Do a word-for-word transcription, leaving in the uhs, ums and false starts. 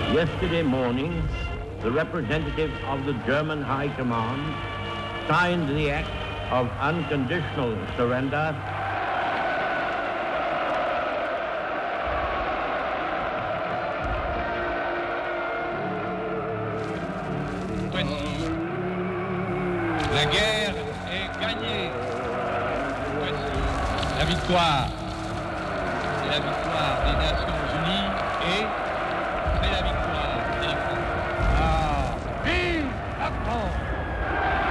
Yesterday morning, the representative of the German High Command signed the act of unconditional surrender. La guerre est gagnée. La victoire, c'est la victoire des Nations Unies et